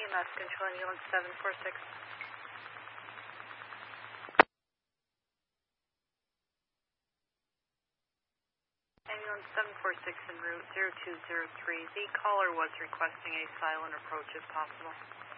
Mass Control, ambulance 746. Ambulance 746 en route 0203. The caller was requesting a silent approach if possible.